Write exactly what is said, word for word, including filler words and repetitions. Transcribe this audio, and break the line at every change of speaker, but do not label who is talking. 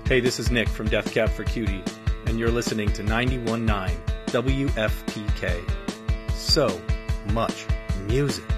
Hey, this is Nick from Death Cab for Cutie, and you're listening to ninety-one point nine W F P K. So much music.